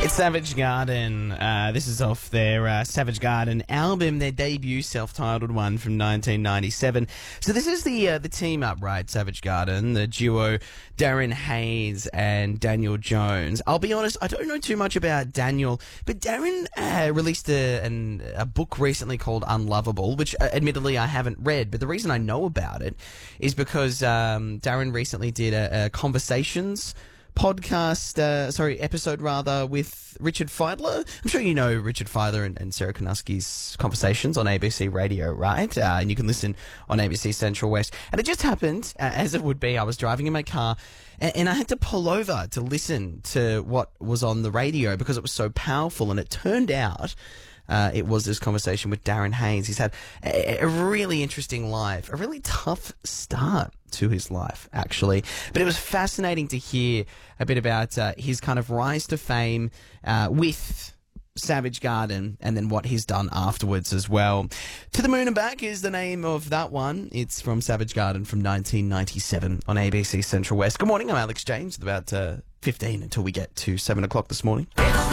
It's Savage Garden. This is off their Savage Garden album, their debut self-titled one from 1997. So this is the team up, right? Savage Garden, the duo Darren Hayes and Daniel Jones. I'll be honest, I don't know too much about Daniel, but Darren released a book recently called Unlovable, which admittedly I haven't read, but the reason I know about it is because Darren recently did a Conversations episode with Richard Feidler. I'm sure you know Richard Feidler and Sarah Konuski's Conversations on ABC Radio, right? And you can listen on ABC Central West. And it just happened, as it would be, I was driving in my car and I had to pull over to listen to what was on the radio because it was so powerful. And it turned out it was this conversation with Darren Hayes. He's had a really interesting life, a really tough start to his life, actually. But it was fascinating to hear a bit about his kind of rise to fame with Savage Garden and then what he's done afterwards as well. To the Moon and Back is the name of that one. It's from Savage Garden from 1997 on ABC Central West. Good morning, I'm Alex James. It's about 15 until we get to 7 o'clock this morning.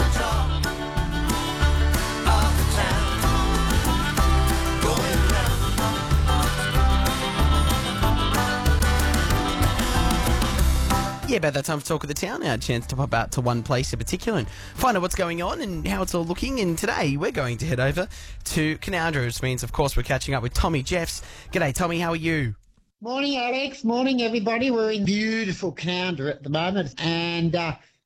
Yeah, about that time for Talk of the Town, our chance to pop out to one place in particular and find out what's going on and how it's all looking. And today we're going to head over to Canowindra, which means, of course, we're catching up with Tommy Jeffs. G'day, Tommy, how are you? Morning, Alex. Morning, everybody. We're in beautiful Canowindra at the moment. And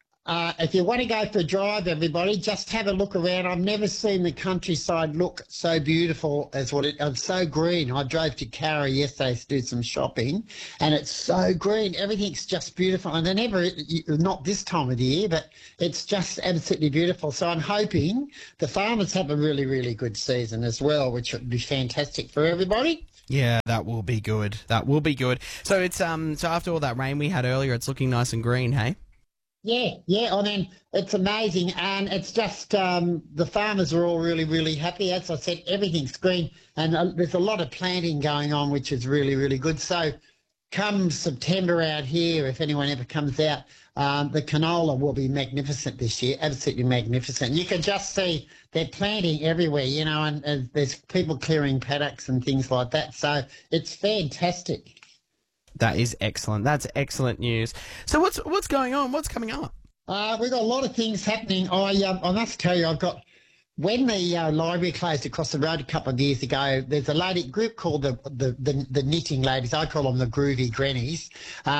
if you want to go for a drive, everybody, just have a look around. I've never seen the countryside look so beautiful as it's so green. I drove to Carra yesterday to do some shopping, and it's so green. Everything's just beautiful. And not this time of the year, but it's just absolutely beautiful. So I'm hoping the farmers have a really, really good season as well, which would be fantastic for everybody. Yeah, that will be good. That will be good. So it's so after all that rain we had earlier, it's looking nice and green, hey? Yeah. I mean, it's amazing, and it's just the farmers are all really, really happy. As I said, everything's green, and there's a lot of planting going on, which is really, really good. So come September out here, if anyone ever comes out, the canola will be magnificent this year, absolutely magnificent. You can just see they're planting everywhere, and there's people clearing paddocks and things like that. So it's fantastic. That is excellent. That's excellent news. So what's going on? What's coming up? We've got a lot of things happening. I must tell you, when the library closed across the road a couple of years ago, there's a group called the Knitting Ladies. I call them the Groovy Grannies.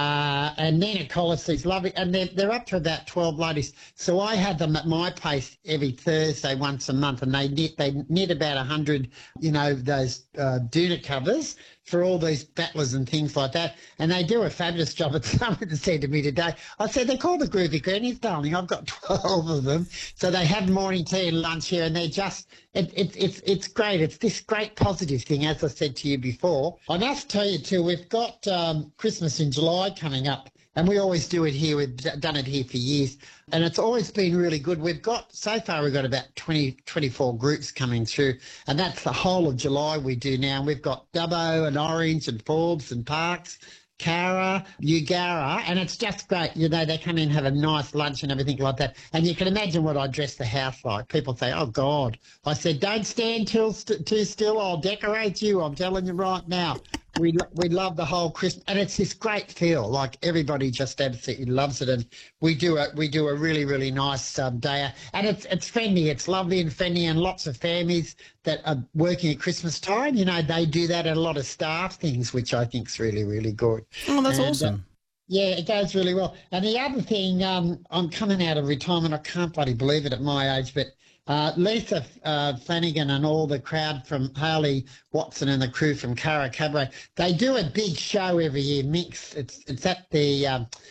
And Nina Collis, these lovely, and they're up to about 12 ladies. So I had them at my place every Thursday once a month, and they knit about 100, those doona covers for all these battlers and things like that. And they do a fabulous job. And someone said to me today, I said, they're called the Groovy Grannies, darling. I've got 12 of them. So they have morning tea and lunch here, and they're just, it's great. It's this great positive thing, as I said to you before. I must tell you too, we've got Christmas in July coming up. And we always do it here. We've done it here for years. And it's always been really good. So far, we've got about 24 groups coming through. And that's the whole of July we do now. And we've got Dubbo and Orange and Forbes and Parks, Carra, Ugara, and it's just great. They come in, have a nice lunch and everything like that. And you can imagine what I dress the house like. People say, oh, God. I said, don't stand too still. I'll decorate you. I'm telling you right now. We love the whole Christmas, and it's this great feel. Like everybody just absolutely loves it, and we do a really, really nice day, and it's friendly. It's lovely and friendly, and lots of families that are working at Christmas time. They do that at a lot of staff things, which I think is really, really good. Oh, that's awesome. Yeah, it goes really well. And the other thing, I'm coming out of retirement. I can't bloody believe it at my age, but Lisa Flanagan and all the crowd from Harley Watson and the crew from Carra Cabaret, they do a big show every year, Mix. It's at the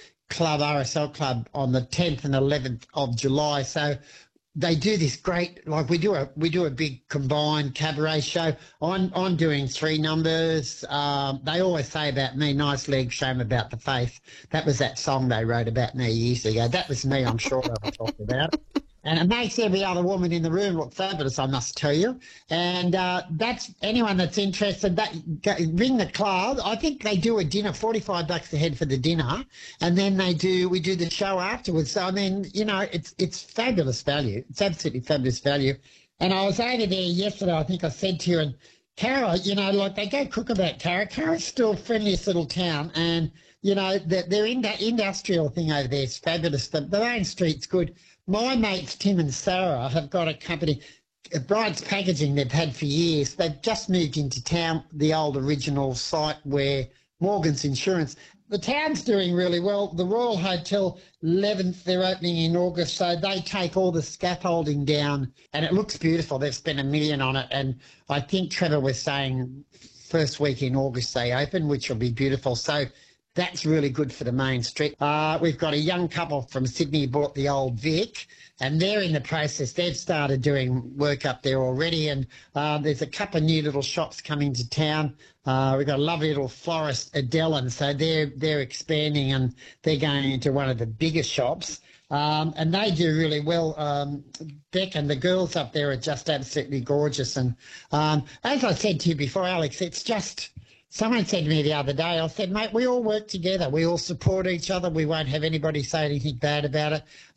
RSL Club on the 10th and 11th of July. So they do this great, we do a big combined cabaret show. I'm doing 3 numbers. They always say about me, nice leg, shame about the face. That was that song they wrote about me years ago. That was me, I'm sure they were talking about. And it makes every other woman in the room look fabulous, I must tell you. And that's anyone that's interested, ring the club. I think they do a dinner, $45 a head for the dinner. And then we do the show afterwards. So, I mean, you know, it's fabulous value. It's absolutely fabulous value. And I was over there yesterday, I think I said to you, and Cara, you know, like they go cook about Cara. Cara's still the friendliest little town. And, you know, their industrial thing over there is fabulous. The main street's good. My mates, Tim and Sarah, have got a company, Bride's Packaging, they've had for years. They've just moved into town, the old original site where Morgan's Insurance. The town's doing really well. The Royal Hotel 11th, they're opening in August, so they take all the scaffolding down and it looks beautiful. They've spent $1 million on it, and I think Trevor was saying first week in August they open, which will be beautiful. So that's really good for the main street. We've got a young couple from Sydney bought the old Vic, and they're in the process. They've started doing work up there already, and there's a couple of new little shops coming to town. We've got a lovely little florist, Adele, so they're expanding, and they're going into one of the biggest shops. And they do really well. Beck and the girls up there are just absolutely gorgeous. And as I said to you before, Alex, it's just... Someone said to me the other day, I said, mate, we all work together. We all support each other. We won't have anybody say anything bad about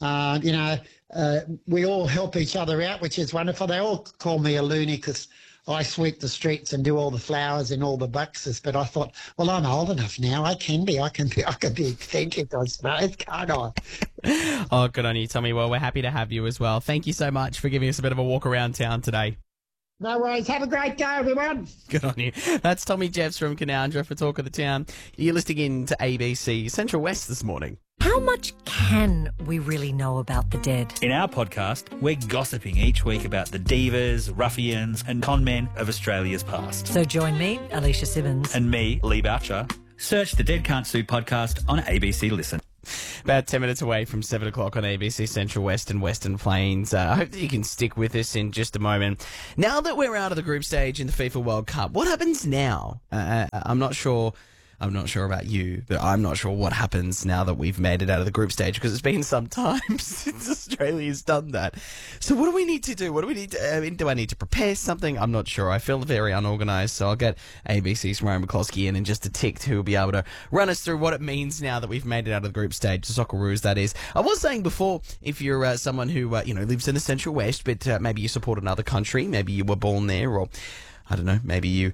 it. We all help each other out, which is wonderful. They all call me a loony because I sweep the streets and do all the flowers in all the boxes. But I thought, well, I'm old enough now. I can be eccentric, I suppose, can't I? Oh, good on you, Tommy. Well, we're happy to have you as well. Thank you so much for giving us a bit of a walk around town today. No worries. Have a great day, everyone. Good on you. That's Tommy Jeffs from Canowindra for Talk of the Town. You're listening in to ABC Central West this morning. How much can we really know about the dead? In our podcast, we're gossiping each week about the divas, ruffians and con men of Australia's past. So join me, Alicia Simmons. And me, Lee Boucher. Search the Dead Can't Sue podcast on ABC Listen. About 10 minutes away from 7 o'clock on ABC Central West and Western Plains. I hope that you can stick with us in just a moment. Now that we're out of the group stage in the FIFA World Cup, what happens now? I'm not sure about you, but I'm not sure what happens now that we've made it out of the group stage, because it's been some time since Australia's done that. So what do we need to do? What do we need to, do I need to prepare something? I'm not sure. I feel very unorganised, so I'll get ABC's Ryan McCloskey in just a tick, who will be able to run us through what it means now that we've made it out of the group stage, the Socceroos, that is. I was saying before, if you're someone who lives in the Central West, but maybe you support another country, maybe you were born there, or I don't know, maybe you...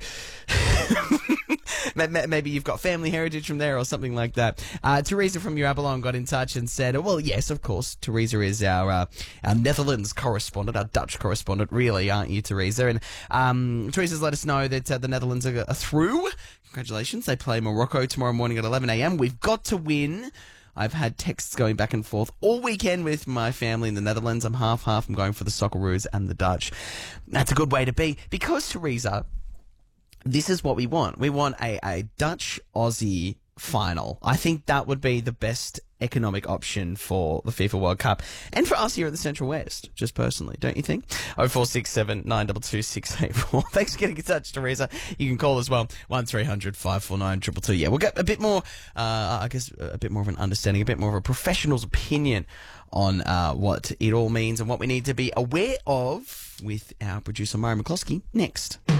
Maybe you've got family heritage from there or something like that. Teresa from Urabalong got in touch and said, well, yes, of course, Teresa is our Netherlands correspondent, our Dutch correspondent, really, aren't you, Teresa? And Teresa's let us know that the Netherlands are through. Congratulations. They play Morocco tomorrow morning at 11 a.m. We've got to win. I've had texts going back and forth all weekend with my family in the Netherlands. I'm half-half. I'm going for the Socceroos and the Dutch. That's a good way to be. Because, Teresa, this is what we want. We want a Dutch-Aussie final. I think that would be the best economic option for the FIFA World Cup and for us here at the Central West, just personally, don't you think? 0467 922 684. Thanks for getting in touch, Teresa. You can call as well, 1300 549 222. Yeah, we'll get a bit more, a bit more of an understanding, a bit more of a professional's opinion on what it all means and what we need to be aware of with our producer, Murray McCloskey, next.